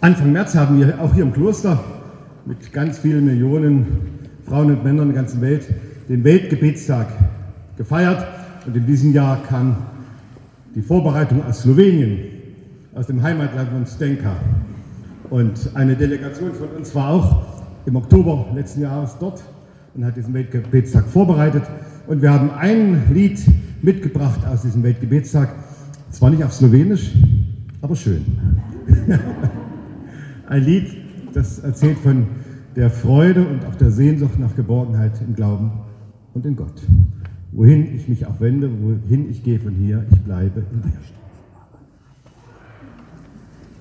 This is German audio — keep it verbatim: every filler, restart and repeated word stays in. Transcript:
Anfang März haben wir auch hier im Kloster mit ganz vielen Millionen Frauen und Männern der ganzen Welt den Weltgebetstag gefeiert. Und in diesem Jahr kam die Vorbereitung aus Slowenien, aus dem Heimatland von Zdenka. Und eine Delegation von uns war auch im Oktober letzten Jahres dort und hat diesen Weltgebetstag vorbereitet. Und wir haben ein Lied mitgebracht aus diesem Weltgebetstag. Zwar nicht auf Slowenisch, aber schön. Ein Lied, das erzählt von der Freude und auch der Sehnsucht nach Geborgenheit im Glauben und in Gott. Wohin ich mich auch wende, wohin ich gehe von hier, ich bleibe in der Stadt.